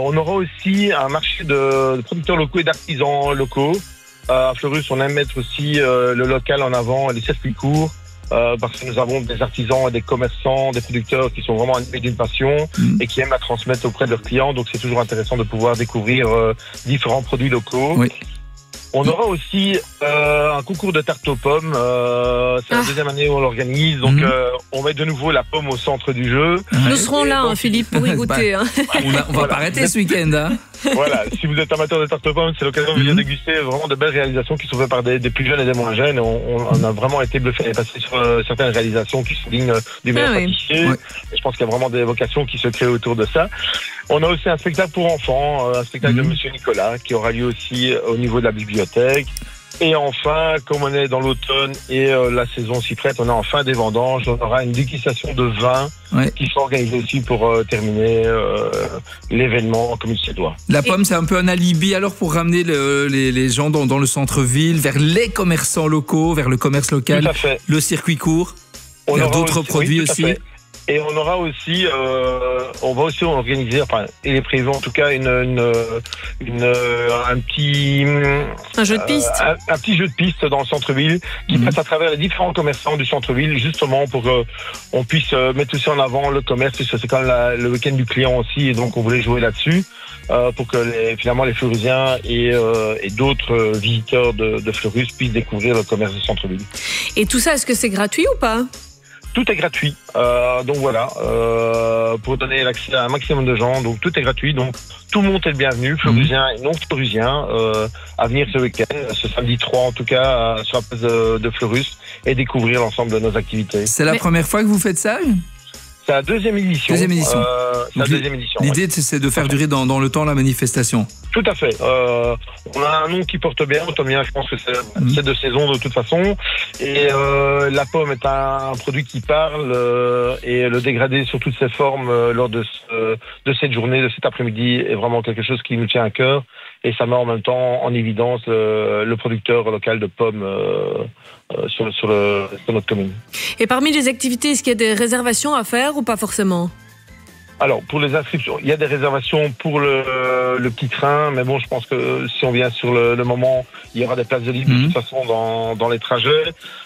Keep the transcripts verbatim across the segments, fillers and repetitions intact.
On aura aussi un marché de, de producteurs locaux et d'artisans locaux. Euh, à Fleurus, on aime mettre aussi euh, le local en avant, les circuits courts, euh, parce que nous avons des artisans et des commerçants, des producteurs qui sont vraiment animés d'une passion mmh. et qui aiment la transmettre auprès de leurs clients. Donc c'est toujours intéressant de pouvoir découvrir euh, différents produits locaux. Oui. On aura aussi euh, un concours de tarte aux pommes. Euh, c'est ah. la deuxième année où on l'organise. Donc, mmh. euh, on met de nouveau la pomme au centre du jeu. Nous serons là, donc, hein, Philippe, pour y goûter. Hein. On, a, on va voilà. pas arrêter ce week-end. Hein. Voilà, si vous êtes amateur de tarte aux pommes, c'est l'occasion de venir mmh. déguster vraiment de belles réalisations qui sont faites par des, des plus jeunes et des moins jeunes. On, on, on a vraiment été bluffé et passé sur euh, certaines réalisations qui sont dignes du meilleur ah, pâtissier. Oui. Et je pense qu'il y a vraiment des vocations qui se créent autour de ça. On a aussi un spectacle pour enfants, un spectacle mmh. de Monsieur Nicolas, qui aura lieu aussi au niveau de la bibliothèque. Et enfin, comme on est dans l'automne et euh, la saison s'y prête, on est en fin des vendanges, on aura une dégustation de vin ouais. qui sera organisée aussi pour euh, terminer euh, l'événement comme il se doit. La pomme, c'est un peu un alibi alors pour ramener le, les, les gens dans, dans le centre-ville, vers les commerçants locaux, vers le commerce local, tout à fait. Le circuit court, on vers d'autres aussi, produits oui, aussi. Et on aura aussi, euh, on va aussi organiser, enfin, il est prévu en tout cas une, une, une un petit, un jeu de piste, euh, un, un petit jeu de piste dans le centre-ville qui mmh. passe à travers les différents commerçants du centre-ville, justement pour qu'on puisse mettre aussi en avant le commerce, puisque c'est quand même la, le week-end du client aussi, et donc on voulait jouer là-dessus euh, pour que les, finalement les Fleurusiens et, euh, et d'autres visiteurs de, de Fleurus puissent découvrir le commerce du centre-ville. Et tout ça, est-ce que c'est gratuit ou pas ? Tout est gratuit, euh, donc voilà, euh, pour donner l'accès à un maximum de gens, donc tout est gratuit, donc tout le monde est le bienvenu, Fleurusien et non Fleurusien, euh, à venir ce week-end, ce samedi trois en tout cas, sur la place de, de Fleurus, et découvrir l'ensemble de nos activités. C'est la Mais... première fois que vous faites ça ? C'est la deuxième édition. Deuxième édition. Euh, c'est la deuxième édition. L'idée, ouais. c'est de faire durer dans, dans le temps la manifestation. Tout à fait. Euh, on a un nom qui porte bien. Automnia, je pense que c'est, mmh. c'est de saison de toute façon. Et euh, la pomme est un, un produit qui parle euh, et le dégradé sur toutes ses formes euh, lors de, ce, de cette journée, de cet après-midi, est vraiment quelque chose qui nous tient à cœur. Et ça met en même temps en évidence euh, le producteur local de pommes euh, euh, sur, sur, le, sur notre commune. Et parmi les activités, est-ce qu'il y a des réservations à faire ou pas forcément ? Alors, pour les inscriptions, il y a des réservations pour le, le petit train, mais bon, je pense que si on vient sur le, le moment, il y aura des places de libre mmh. de toute façon dans, dans les trajets.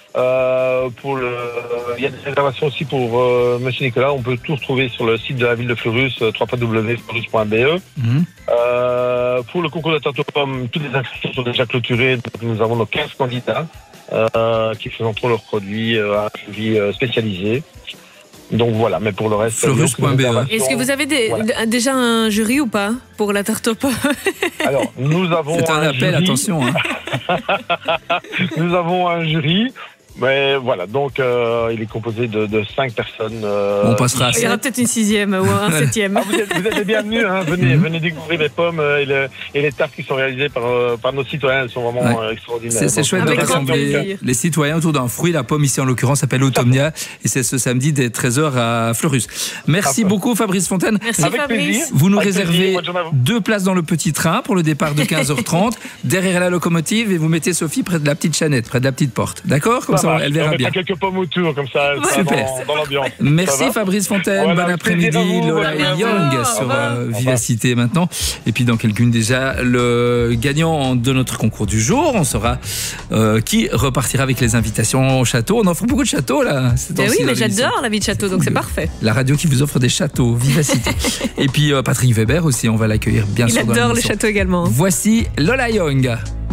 Euh, pour le, il y a des réservations aussi pour euh, Monsieur Nicolas. On peut tout retrouver sur le site de la ville de Fleurus, w w w point fleurus point b e. Mmh. Euh, pour le concours de tarte aux pommes, toutes les inscriptions sont déjà clôturées. Donc nous avons nos quinze candidats euh, qui présenteront leurs produits euh, à un suivi euh, spécialisé. Donc voilà, mais pour le reste... Fleurus point b e. Est-ce que vous avez des, voilà. déjà un jury ou pas pour la tarte aux pommes ? Alors, nous avons C'est un, un appel, jury. Attention. Hein. Nous avons un jury. Mais voilà, donc euh, il est composé de, de cinq personnes. Euh, On passera à Il y aura peut-être une sixième ou un septième. Ah, vous, êtes, vous êtes les bienvenus, hein, venez, mm-hmm. venez découvrir les pommes et, le, et les tartes qui sont réalisées par, par nos citoyens, elles sont vraiment ouais. extraordinaires. C'est, c'est donc, chouette de rassembler les citoyens autour d'un fruit. La pomme ici en l'occurrence s'appelle Automnia et c'est ce samedi dès treize heures à Fleurus. Merci ah, beaucoup Fabrice Fontaine. Merci Avec Fabrice. Plaisir. Vous nous Avec réservez deux places dans le petit train pour le départ de quinze heures trente derrière la locomotive et vous mettez Sophie près de la petite chanette, près de la petite porte. D'accord ? Comme ça, ça elle verra bien. Quelques pommes autour, comme ça, ça super. Dans, dans l'ambiance. Merci Fabrice Fontaine, voilà, bon après-midi, Lola et Young sur euh, Vivacité maintenant. Et puis dans quelques minutes déjà, le gagnant de notre concours du jour, on saura euh, qui repartira avec les invitations au château. On offre beaucoup de châteaux là. Ben oui, mais j'adore la vie de château, donc c'est parfait. La radio qui vous offre des châteaux, Vivacité. Et puis euh, Patrick Weber aussi, on va l'accueillir bien Il sûr. Il adore les châteaux également. Voici Lola Young.